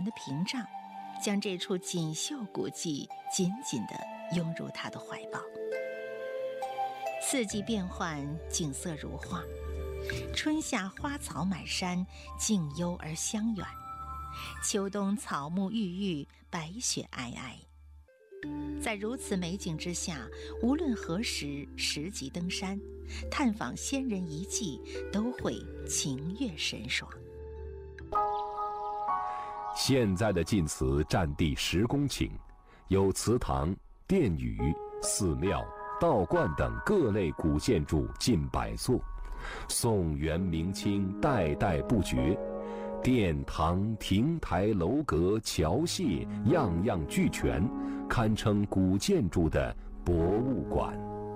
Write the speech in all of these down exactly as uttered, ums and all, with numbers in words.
的屏障，将这处锦绣古迹紧紧地拥入他的怀抱。四季变换，景色如画，春夏花草满山，静幽而香远；秋冬草木郁郁，白雪皑皑。在如此美景之下，无论何时拾级登山，探访先人遗迹，都会情悦神爽。 现在的晋祠占地十公顷，有祠堂、殿宇、寺庙、道观等各类古建筑近百座，宋元明清代代不绝，殿堂亭台楼阁桥榭样样俱全，堪称古建筑的博物馆。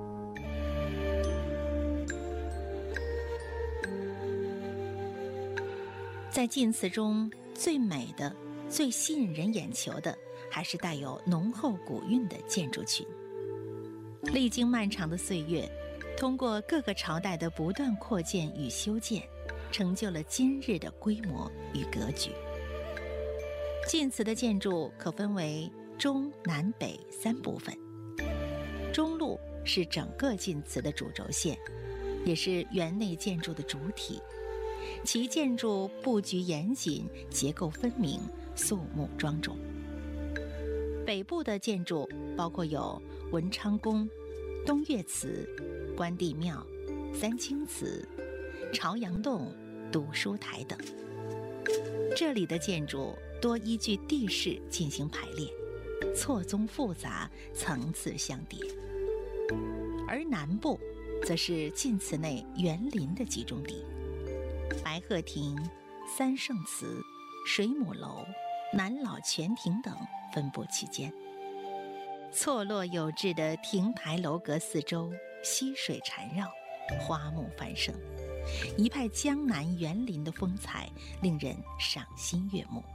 在晋祠中，最美的、最吸引人眼球的，还是带有浓厚古韵的建筑群。历经漫长的岁月，通过各个朝代的不断扩建与修建，成就了今日的规模与格局。晋祠的建筑可分为中南北三部分，中路是整个晋祠的主轴线，也是园内建筑的主体，其建筑布局严谨，结构分明，肃穆庄重。北部的建筑包括有文昌宫、东岳祠、关帝庙、三清祠、朝阳洞、读书台等。这里的建筑多依据地势进行排列，错综复杂，层次相叠。而南部则是晋祠内园林的集中地，白鹤亭、三圣祠、水母楼、南老泉亭等分布其间。错落有致的亭台楼阁四周，溪水缠绕，花木繁盛，一派江南园林的风采，令人赏心悦目。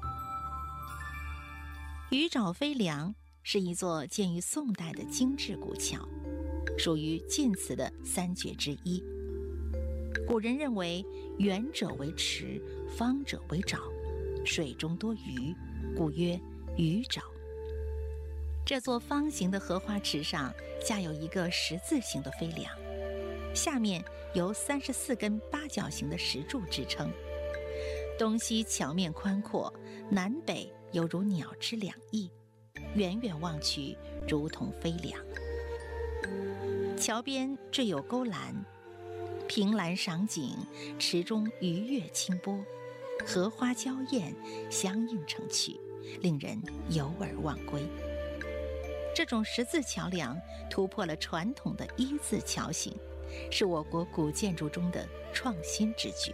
鱼沼飞梁是一座建于宋代的精致古桥，属于晋祠的三绝之一。古人认为圆者为池，方者为沼，水中多鱼，故曰鱼沼。这座方形的荷花池上架有一个十字形的飞梁，下面由三十四根八角形的石柱支撑。东西桥面宽阔，南北犹如鸟之两翼，远远望去如同飞梁。桥边缀有勾栏，凭栏赏景，池中鱼跃清波，荷花娇艳，相映成趣，令人游而忘归。这种十字桥梁突破了传统的一字桥形，是我国古建筑中的创新之举。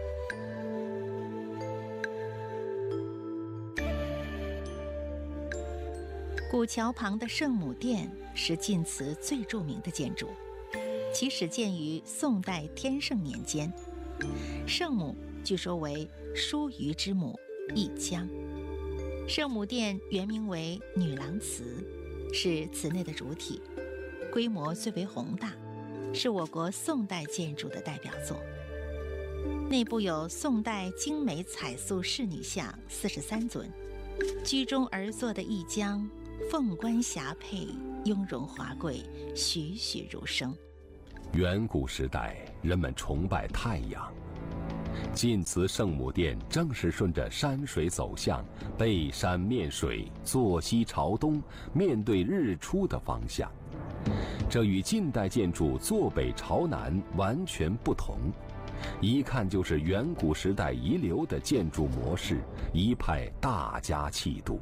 古桥旁的圣母殿是晋祠最著名的建筑，其始建于宋代天圣年间。圣母据说为叔虞之母亦江。圣母殿原名为女郎祠，是祠内的主体，规模最为宏大，是我国宋代建筑的代表作。内部有宋代精美彩塑仕女像四十三尊，居中而坐的一江，凤冠霞帔，雍容华贵，栩栩如生。 远古时代，人们崇拜太阳，晋祠圣母殿正是顺着山水走向，背山面水，坐西朝东，面对日出的方向。这与近代建筑坐北朝南完全不同，一看就是远古时代遗留的建筑模式，一派大家气度。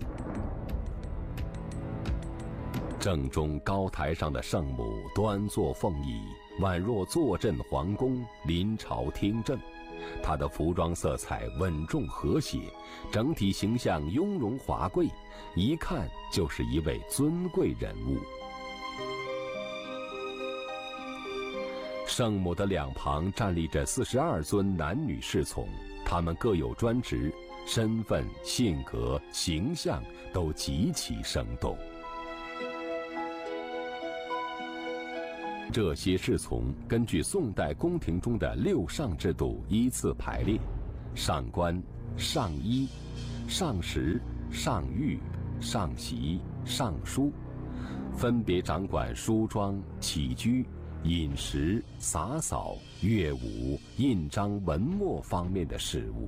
正中高台上的圣母端坐凤椅，宛若坐镇皇宫，临朝听政。她的服装色彩稳重和谐，整体形象雍容华贵，一看就是一位尊贵人物。圣母的两旁站立着四十二尊男女侍从，他们各有专职，身份、性格、形象都极其生动。这些侍从根据宋代宫廷中的六上制度依次排列：上官、上衣、 上食、上御、上席、尚书，分别掌管梳妆、起居、饮食、洒扫、乐舞、印章、文墨方面的事务。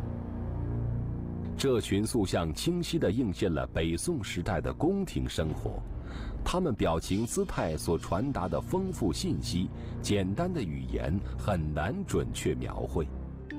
这群塑像清晰地映现了北宋时代的宫廷生活，他们表情姿态所传达的丰富信息，简单的语言很难准确描绘。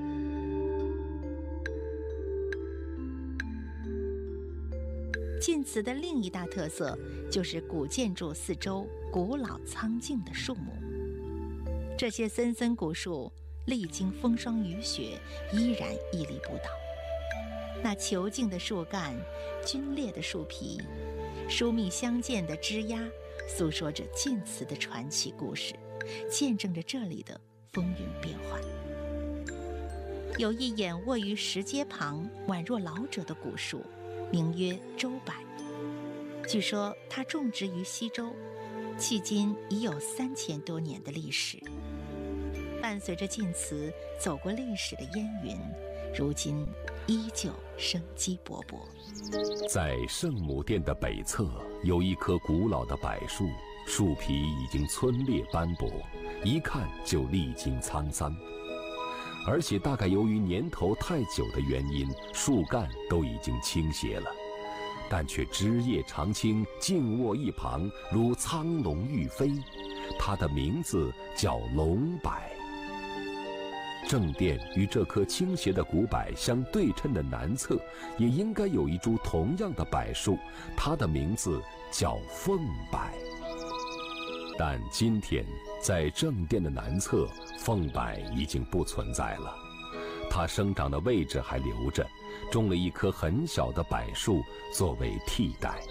晋祠的另一大特色就是古建筑四周古老苍劲的树木，这些森森古树历经风霜雨雪，依然屹立不倒。那遒劲的树干、皲裂的树皮、疏密相间的枝桠，诉说着晋祠的传奇故事，见证着这里的风云变幻。有一掩卧于石阶旁，宛若老者的古树，名曰周柏。据说它种植于西周，迄今已有三千多年的历史。伴随着晋祠走过历史的烟云，如今依旧生机勃勃。 在圣母殿的北侧，有一棵古老的柏树，树皮已经皴裂斑驳，一看就历经沧桑。而且大概由于年头太久的原因，树干都已经倾斜了，但却枝叶常青，静卧一旁，如苍龙欲飞。它的名字叫龙柏。正殿与这棵倾斜的古柏相对称的南侧，也应该有一株同样的柏树，它的名字叫凤柏。但今天在正殿的南侧，凤柏已经不存在了，它生长的位置还留着，种了一棵很小的柏树作为替代。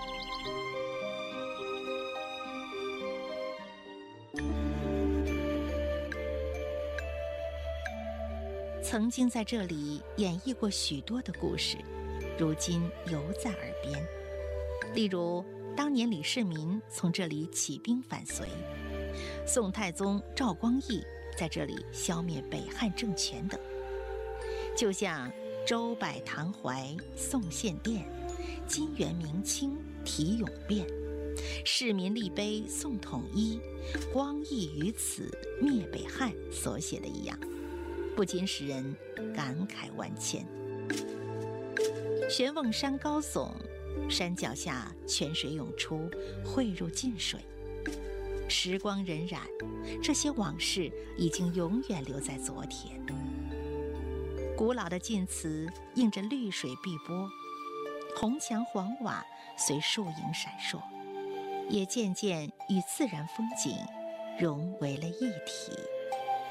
曾经在这里演绎过许多的故事，如今犹在耳边。例如，当年李世民从这里起兵反隋，宋太宗赵光义在这里消灭北汉政权等。就像周柏堂怀宋献殿，金元明清题咏变，市民立碑宋统一，光义于此灭北汉所写的一样，不禁使人感慨万千。玄瓮山高耸，山脚下泉水涌出，汇入晋水。时光荏苒，这些往事已经永远留在昨天。古老的晋祠映着绿水碧波，红墙黄瓦随树影闪烁，也渐渐与自然风景融为了一体。